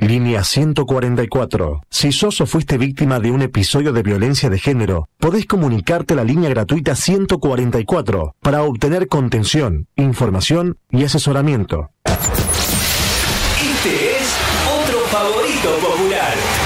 Línea 144. Si sos o fuiste víctima de un episodio de violencia de género, podés comunicarte a la línea gratuita 144 para obtener contención, información y asesoramiento. Este es otro favorito popular.